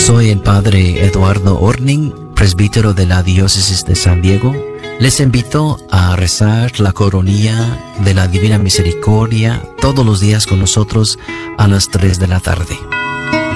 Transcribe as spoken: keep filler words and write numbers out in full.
Soy el Padre Eduardo Orning, presbítero de la Diócesis de San Diego. Les invito a rezar la coronilla de la Divina Misericordia todos los días con nosotros a las tres de la tarde.